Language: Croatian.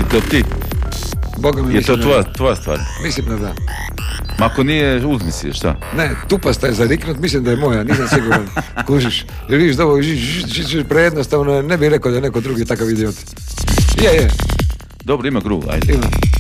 to ti? Boga mi Je to mislim da tvoja stvar? Mislim da da. Ma ako nije, uzmi si je, šta? Ne, tupasta je za riknut, mislim da je moja, nisam siguran. Kužiš, jer vidiš da ovo prejednostavno, ne bih rekao da je neko drugi takav idiot. Je. Dobro, ima groove, ajde. Ima.